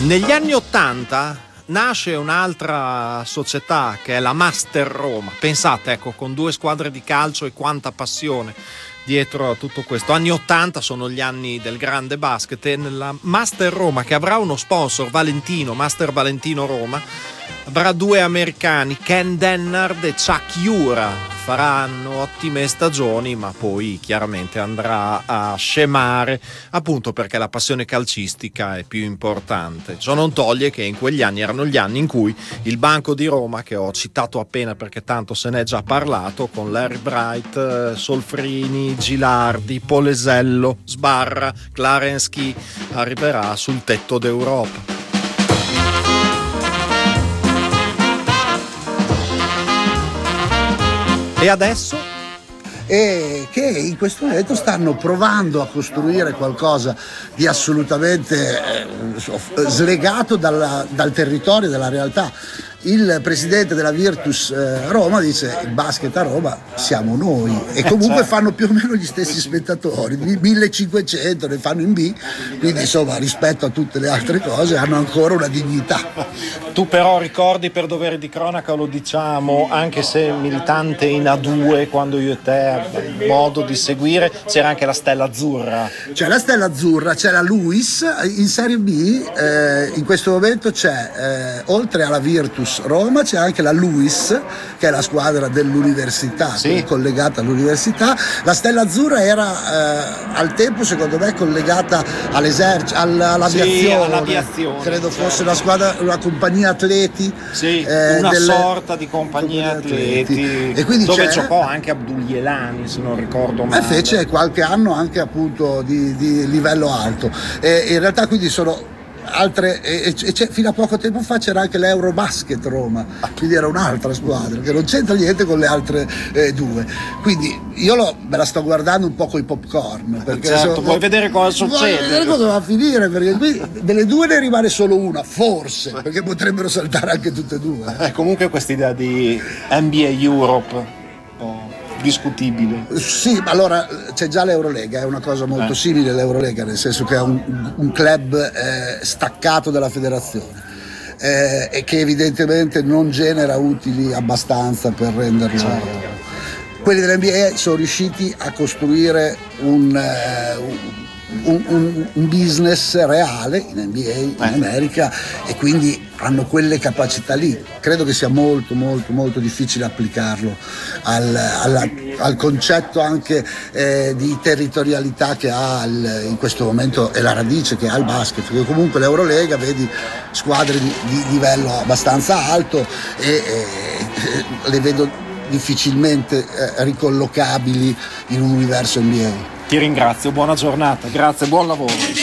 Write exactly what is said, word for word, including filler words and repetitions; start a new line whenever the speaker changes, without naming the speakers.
Negli anni ottanta nasce un'altra società che è la Master Roma. Pensate, ecco, con due squadre di calcio e quanta passione dietro a tutto questo. Anni ottanta sono gli anni del grande basket e nella Master Roma, che avrà uno sponsor, Valentino, Master Valentino Roma, avrà due americani, Ken Dennard e Chuck Jura. Faranno ottime stagioni, ma poi chiaramente andrà a scemare, appunto perché la passione calcistica è più importante. Ciò non toglie che in quegli anni erano gli anni in cui il Banco di Roma, che ho citato appena perché tanto se n'è già parlato, con Larry Bright, Solfrini, Gilardi, Polesello, Sbarra, Clarence Key, arriverà sul tetto d'Europa. E adesso?
E che in questo momento stanno provando a costruire qualcosa di assolutamente eh, slegato dalla, dal territorio, dalla realtà. Il presidente della Virtus eh, Roma dice: il basket a Roma siamo noi, e comunque fanno più o meno gli stessi spettatori, millecinquecento ne fanno in B, quindi insomma rispetto a tutte le altre cose hanno ancora una dignità.
Tu però ricordi, per dovere di cronaca lo diciamo, anche se militante in A due, quando io e te abbiamo modo di seguire, c'era anche la Stella Azzurra.
C'è la Stella Azzurra, c'è la Luis, in Serie B eh, in questo momento c'è, eh, oltre alla Virtus Roma, c'è anche la Luis, che è la squadra dell'università,
sì,
collegata all'università. La Stella Azzurra era eh, al tempo, secondo me, collegata all'esercito, all'aviazione,
sì, all'aviazione,
credo
certo.
fosse una squadra, una compagnia atleti,
sì,
eh,
una
delle,
sorta di compagnia atleti, atleti.
E quindi
dove
c'è,
giocò anche Abdul Jelani, se non ricordo male,
e fece qualche anno anche appunto di, di livello alto, e in realtà quindi sono altre, e, e fino a poco tempo fa c'era anche l'Eurobasket Roma, quindi era un'altra squadra che non c'entra niente con le altre eh, due, quindi io lo, me la sto guardando un po' coi popcorn, perché
certo,
so,
vuoi vedere cosa succede,
vuoi vedere cosa va a finire, perché qui delle due ne rimane solo una, forse, perché potrebbero saltare anche tutte e due.
Eh, comunque questa idea di N B A Europe discutibile.
Sì, ma allora c'è già l'Eurolega, è una cosa molto eh. simile all'Eurolega, nel senso che è un, un club eh, staccato dalla federazione eh, e che evidentemente non genera utili abbastanza per renderlo. Certo. Quelli dell'N B A sono riusciti a costruire un, eh, un, un, un business reale in N B A, in eh. America, e quindi hanno quelle capacità lì. Credo che sia molto molto molto difficile applicarlo al, alla, al concetto anche eh, di territorialità che ha il, in questo momento, e la radice che ha il basket, perché comunque l'Eurolega vedi squadre di, di livello abbastanza alto e, e, e le vedo difficilmente eh, ricollocabili in un universo N B A.
Ti ringrazio, buona giornata, grazie, buon lavoro.